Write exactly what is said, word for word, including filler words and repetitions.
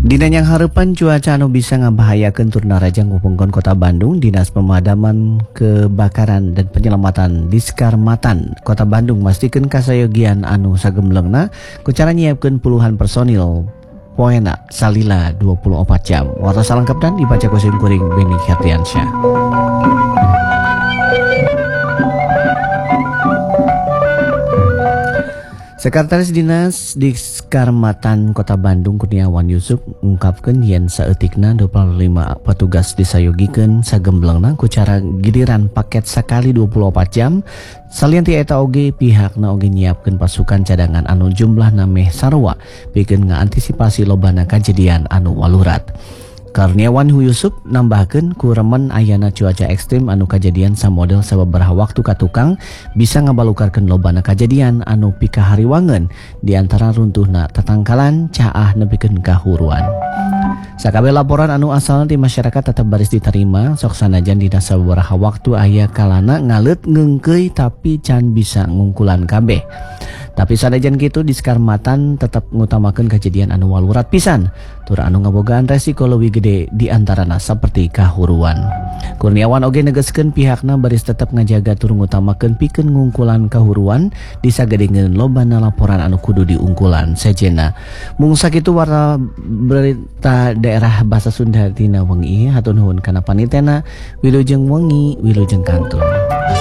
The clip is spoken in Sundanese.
Dina yang harapan cuaca anu bisa ngabahayakeun tur narajang wewengkon Kota Bandung, Dinas Pemadaman Kebakaran dan Penyelamatan Diskarmatan Kota Bandung mastikeun kasayogian anu sagemlengna ku cara nyiapkeun puluhan personil poena salila dua puluh empat jam. Warta salengkapna dibaca ku kuring Beni Herdiansyah. Sekretaris Dinas Diskarmatan Kota Bandung Kurniawan Yusuf mengungkapkan yen saeutikna dua puluh lima petugas disayogikeun sagemblengna ku cara giliran paket sakali dua puluh empat jam. Salian ti eta oge pihakna oge nyiapkeun pasukan cadangan anu jumlahna meh sarua pikeun ngaantisipasi lobana kajadian anu walurat. Kurniawan Yusuf nambahkeun ku remen ayana cuaca ekstrim anu kajadian samodel sababaraha waktu ka tukang bisa ngabalukarkeun lobana kajadian anu pikahariwangeun di antara runtuhna tatangkalan caah nepikeun kahuruan. Sakabeh laporan anu asalna ti masyarakat tetep baris diterima sok sanajan dina sababaraha waktu aya kalana ngaleut ngeungkeuy tapi can bisa ngungkulan kabeh. Tapi sanajan kitu Diskarmatan tetap ngutamakeun kejadian anu walurat pisan tur anu ngabogaan resiko leuwih gede di antarana saperti kahuruan. Kurniawan oge negeskeun pihakna baris tetap ngajaga tur ngutamakeun pikeun ngungkulan kahuruan disagedengeun lobana laporan anu kudu diungkulan sejenna. Mung sakitu warta berita daerah basa Sunda tina wengi hatur nuhun kana panitena Wilujeng Wengi Wilujeng Kantun.